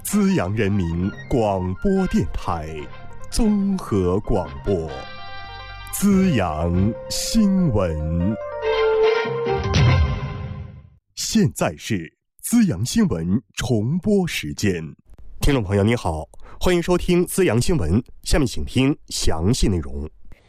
资阳人民广播电台综合广播，资阳新闻。现在是资阳新闻重播时间。听众朋友你好，欢迎收听资阳新闻，下面请听详细内容。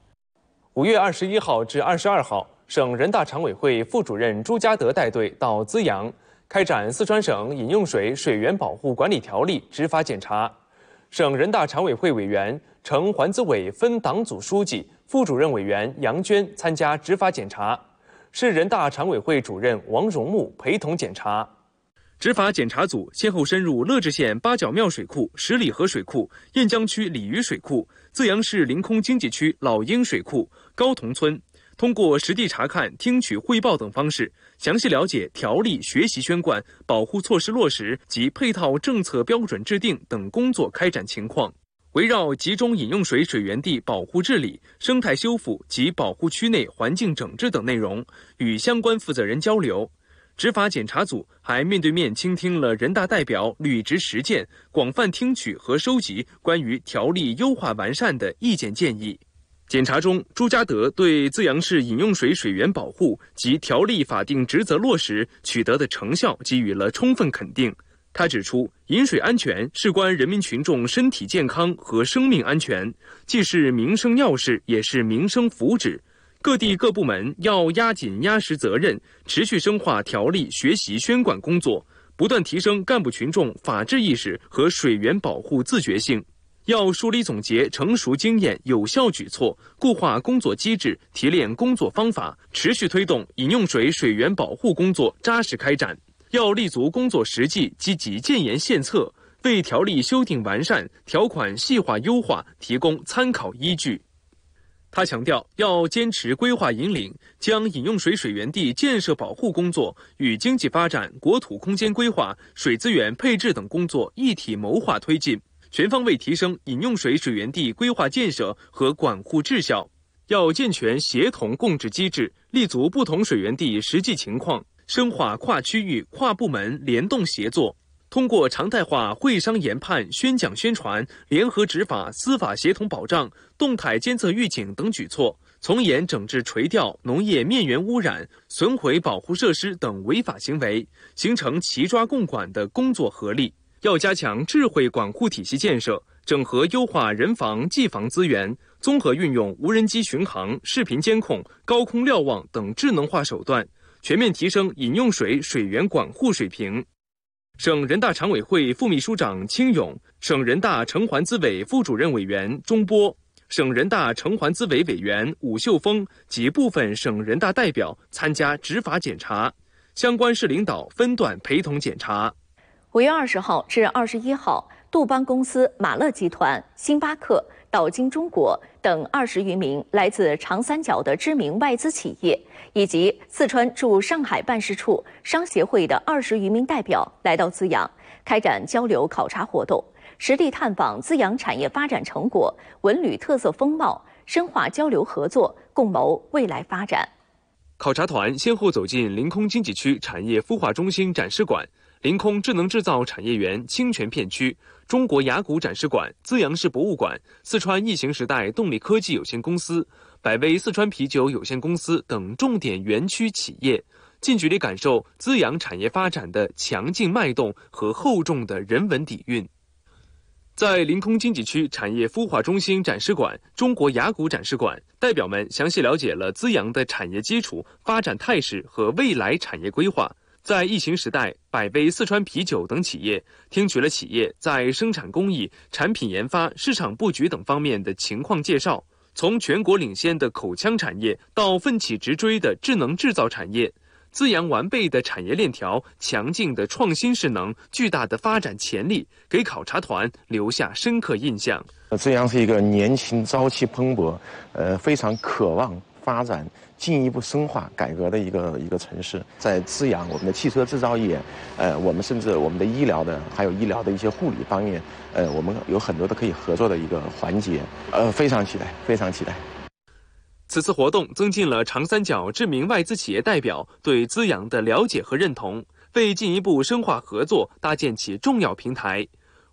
5月21号至22号，省人大常委会副主任朱家德带队到资阳，开展四川省饮用水水源保护管理条例执法检查。省人大常委会委员、城环资委分党组书记、副主任委员杨娟参加执法检查，市人大常委会主任王荣木陪同检查。执法检查组先后深入乐至县八角庙水库、十里河水库、雁江区鲤鱼水库、资阳市临空经济区老鹰水库、高同村，通过实地查看、听取汇报等方式，详细了解条例学习宣贯、保护措施落实及配套政策标准制定等工作开展情况。围绕集中饮用水水源地保护治理、生态修复及保护区内环境整治等内容，与相关负责人交流。执法检查组还面对面倾听了人大代表履职实践，广泛听取和收集关于条例优化完善的意见建议。检查中，朱家德对资阳市饮用水水源保护及条例法定职责落实取得的成效给予了充分肯定。他指出，饮水安全事关人民群众身体健康和生命安全，既是民生要事，也是民生福祉。各地各部门要压紧压实责任，持续深化条例学习宣贯工作，不断提升干部群众法治意识和水源保护自觉性。要梳理总结成熟经验、有效举措，固化工作机制，提炼工作方法，持续推动饮用水水源保护工作扎实开展。要立足工作实际，积极建言献策，为条例修订完善、条款细化优化提供参考依据。他强调，要坚持规划引领，将饮用水水源地建设保护工作与经济发展、国土空间规划、水资源配置等工作一体谋划推进，全方位提升饮用水水源地规划建设和管护质效。要健全协同共治机制，立足不同水源地实际情况，深化跨区域、跨部门联动协作。通过常态化会商研判、宣讲宣传、联合执法、司法协同保障、动态监测预警等举措，从严整治垂钓、农业面源污染、损毁保护设施等违法行为，形成齐抓共管的工作合力。要加强智慧管护体系建设，整合优化人防技防资源，综合运用无人机巡航、视频监控、高空瞭望等智能化手段，全面提升饮用水水源管护水平。省人大常委会副秘书长清勇、省人大城环资委副主任委员钟波、省人大城环资委委员武秀峰及部分省人大代表参加执法检查，相关市领导分段陪同检查。 5月20号至21号，杜邦公司、马乐集团、星巴克、岛金中国等20余名来自长三角的知名外资企业，以及四川驻上海办事处商协会的20余名代表来到资阳，开展交流考察活动，实地探访资阳产业发展成果、文旅特色风貌，深化交流合作，共谋未来发展。 考察团先后走进临空经济区产业孵化中心展示馆、临空智能制造产业园清泉片区、中国雅谷展示馆、资阳市博物馆、四川异形时代动力科技有限公司、百威四川啤酒有限公司等重点园区企业，近距离感受资阳产业发展的强劲脉动和厚重的人文底蕴。在临空经济区产业孵化中心展示馆、中国雅谷展示馆，代表们详细了解了资阳的产业基础、发展态势和未来产业规划。在疫情时代，百威四川啤酒等企业听取了企业在生产工艺、产品研发、市场布局等方面的情况介绍，从全国领先的口腔产业到奋起直追的智能制造产业，资阳完备的产业链条、强劲的创新势能、巨大的发展潜力，给考察团留下深刻印象。 资阳是一个年轻、朝气蓬勃，非常渴望发展、进一步深化改革的一个城市。在资阳，我们的汽车制造业，我们甚至我们的医疗的，还有医疗的一些护理方面，我们有很多的可以合作的一个环节，非常期待，非常期待。 此次活动增进了长三角知名外资企业代表对资阳的了解和认同，为进一步深化合作搭建起重要平台。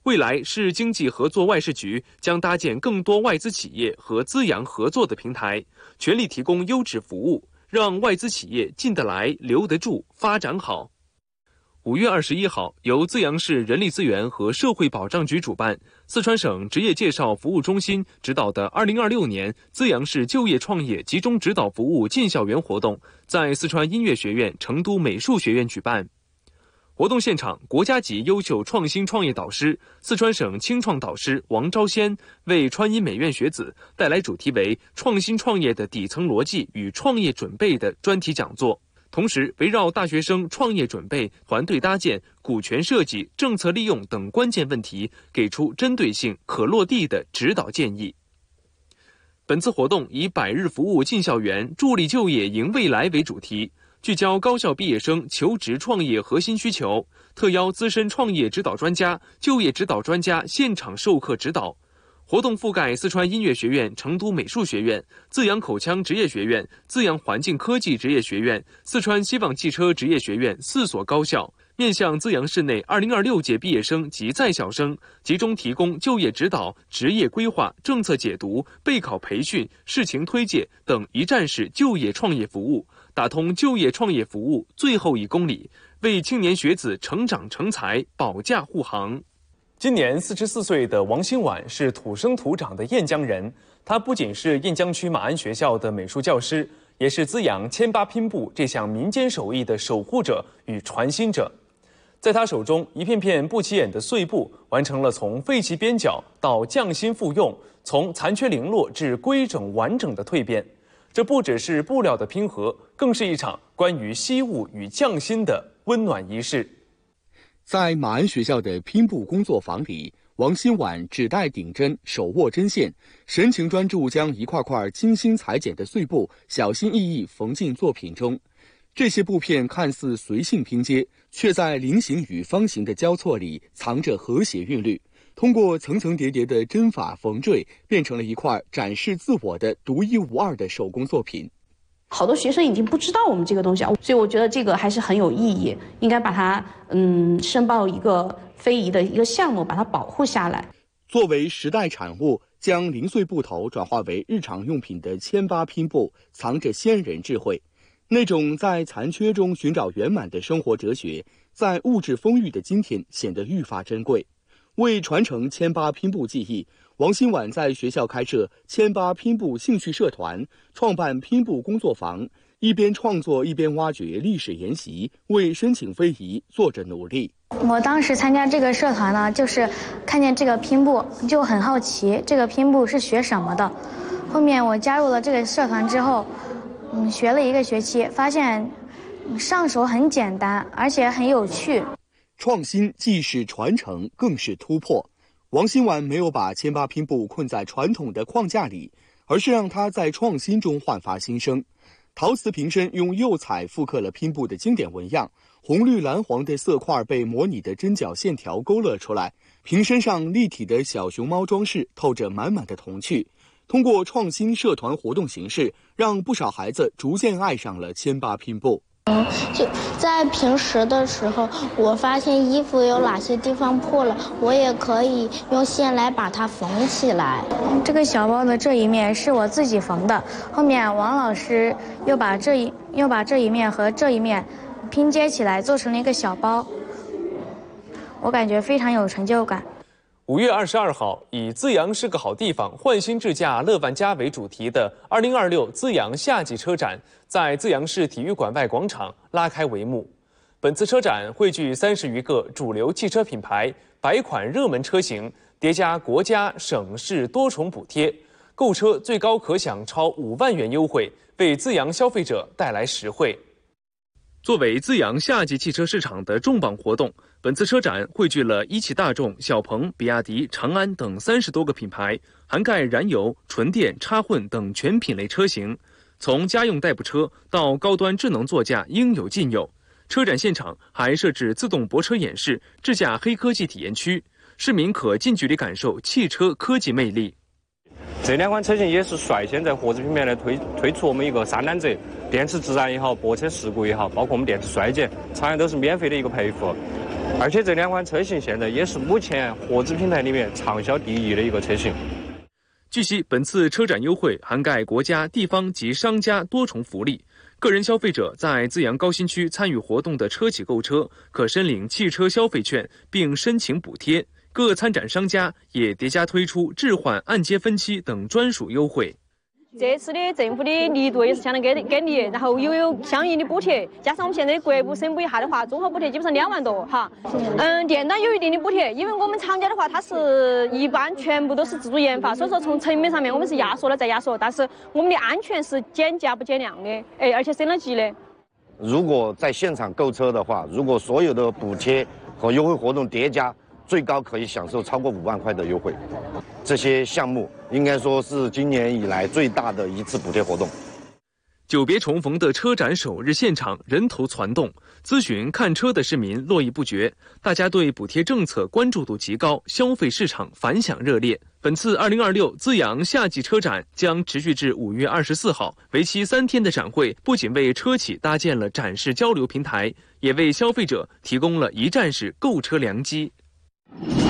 未来市经济合作外事局将搭建更多外资企业和资阳合作的平台，全力提供优质服务，让外资企业进得来、留得住、发展好。5月21号，由资阳市人力资源和社会保障局主办，四川省职业介绍服务中心指导的2026年资阳市就业创业集中指导服务进校园活动，在四川音乐学院、成都美术学院举办。活动现场，国家级优秀创新创业导师、四川省青创导师王昭先为川音美院学子带来主题为“创新创业的底层逻辑与创业准备”的专题讲座，同时围绕大学生创业准备、团队搭建、股权设计、政策利用等关键问题，给出针对性、可落地的指导建议。本次活动以100日服务进校园，助力就业迎未来为主题，聚焦高校毕业生求职创业核心需求，特邀资深创业指导专家、就业指导专家现场授课指导。活动覆盖四川音乐学院、成都美术学院、资阳口腔职业学院、资阳环境科技职业学院、四川希望汽车职业学院4所高校，面向资阳市内2026届毕业生及在校生，集中提供就业指导、职业规划、政策解读、备考培训、事情推介等一站式就业创业服务，打通就业创业服务最后1公里，为青年学子成长成才保驾护航。今年44岁的王新婉是土生土长的岘江人，他不仅是岘江区马鞍学校的美术教师，也是资阳铅八拼布这项民间手艺的守护者与传心者。在他手中，一片片不起眼的碎布完成了从废弃边角到匠心复用，从残缺零落至规整完整的蜕变。这不只是布料的拼合，更是一场关于惜物与匠心的温暖仪式。 在马鞍学校的拼布工作坊里，王新婉指带顶针，手握针线，神情专注，将一块块精心裁剪的碎布小心翼翼缝进作品中。这些布片看似随性拼接，却在菱形与方形的交错里藏着和谐韵律。通过层层叠叠的针法缝缀，变成了一块展示自我的独一无二的手工作品。 好多学生已经不知道我们这个东西啊，所以我觉得这个还是很有意义，应该把它申报一个非遗的一个项目，把它保护下来。 作为时代产物，将零碎布头转化为日常用品的铅八拼布，藏着先人智慧。那种在残缺中寻找圆满的生活哲学，在物质丰裕的今天显得愈发珍贵。为传承铅八拼布技艺，王新婉在学校开设铅八拼布兴趣社团，创办拼布工作坊，一边创作一边挖掘历史沿袭，为申请非遗做着努力。 我当时参加这个社团呢，就是看见这个拼布就很好奇，这个拼布是学什么的。后面我加入了这个社团之后，学了1个学期，发现上手很简单，而且很有趣。 创新既是传承，更是突破。王新婉没有把铅八拼布困在传统的框架里，而是让它在创新中焕发新生。陶瓷瓶身用釉彩复刻了拼布的经典纹样，红绿蓝黄的色块被模拟的针脚线条勾勒出来，瓶身上立体的小熊猫装饰透着满满的童趣。通过创新社团活动形式，让不少孩子逐渐爱上了铅八拼布。 就在平时的时候，我发现衣服有哪些地方破了，我也可以用线来把它缝起来。 这个小包的这一面是我自己缝的，后面王老师又把这一面和这一面拼接起来，做成了一个小包。我感觉非常有成就感。 5月22号，以“资阳是个好地方，焕新智驾乐万家”为主题的2026资阳夏季车展在资阳市体育馆外广场拉开帷幕。本次车展汇聚30余个主流汽车品牌，100款热门车型，叠加国家、省市多重补贴，购车最高可享超5万元优惠，为资阳消费者带来实惠。作为资阳夏季汽车市场的重磅活动，本次车展汇聚了一汽大众、小鹏、比亚迪、长安等30多个品牌，涵盖燃油、纯电、插混等全品类车型，从家用代步车到高端智能座驾应有尽有。车展现场还设置自动泊车演示、智驾黑科技体验区，市民可近距离感受汽车科技魅力。 这2款车型也是率先在合资品牌来推出我们一个3揽子，电池自燃也好，泊车事故也好，包括我们电池衰减，厂家都是免费的一个赔付。 而且这2款车型现在也是目前合资品牌里面畅销第1的一个车型。 据悉，本次车展优惠涵盖国家、地方及商家多重福利。个人消费者在资阳高新区参与活动的车企购车，可申领汽车消费券并申请补贴。各参展商家也叠加推出置换、按揭分期等专属优惠。 这次的政府的力度也是相当给力，然后又有相应的补贴，加上我们现在国补申补一下的话，综合补贴基本上2万多哈。电单有一定的补贴，因为我们厂家的话，它是一般全部都是自主研发，所以说从成本上面我们是压缩了再压缩，但是我们的安全是减价不减量的，而且升了级的。 如果在现场购车的话，如果所有的补贴和优惠活动叠加，最高可以享受超过5万块的优惠。这些项目应该说是今年以来最大的一次补贴活动。 久别重逢的车展首日现场人头攒动，咨询看车的市民络绎不绝，大家对补贴政策关注度极高，消费市场反响热烈。本次2026资阳夏季车展将持续至5月24号，为期3天的展会不仅为车企搭建了展示交流平台，也为消费者提供了一站式购车良机。